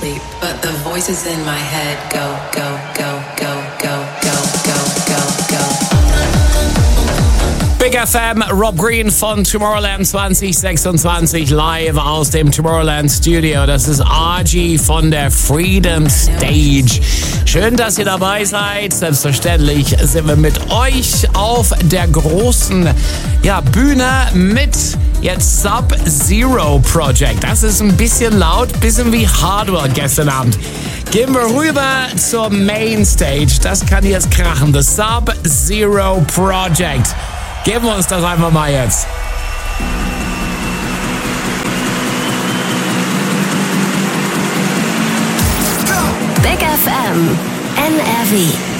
sleep, but the voices in my head go, go, go, go, go, go, go, go, go. Big FM, Rob Green von Tomorrowland 2026 live aus dem Tomorrowland Studio. Das ist RG von der Freedom Stage. Schön, dass ihr dabei seid. Selbstverständlich sind wir mit euch auf der großen Bühne mit jetzt Sub-Zero Project. Das ist ein bisschen laut, bisschen wie Hardwell gestern Abend. Gehen wir rüber zur Mainstage. Das kann jetzt krachen. The Sub-Zero Project. Geben wir uns das einfach mal jetzt. Big FM NRW.